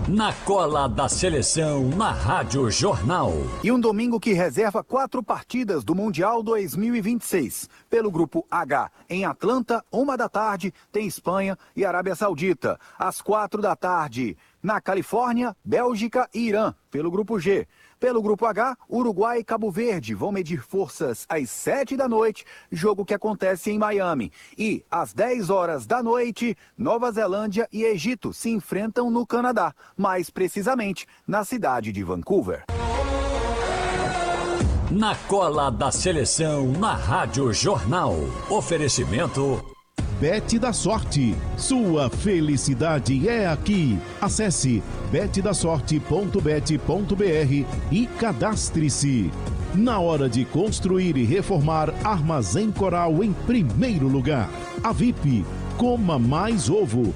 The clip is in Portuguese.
Na cola da seleção, na Rádio Jornal. E um domingo que reserva 4 partidas do Mundial 2026. Pelo Grupo H, em Atlanta, 1h, tem Espanha e Arábia Saudita. Às 4h, na Califórnia, Bélgica e Irã, pelo Grupo G. Pelo Grupo H, Uruguai e Cabo Verde vão medir forças às 7h, jogo que acontece em Miami. E às 10h, Nova Zelândia e Egito se enfrentam no Canadá, mais precisamente na cidade de Vancouver. Na cola da seleção, na Rádio Jornal. Oferecimento Bet da Sorte. Sua felicidade é aqui. Acesse betdasorte.bet.br e cadastre-se. Na hora de construir e reformar, Armazém Coral em primeiro lugar. A VIP, coma mais ovo.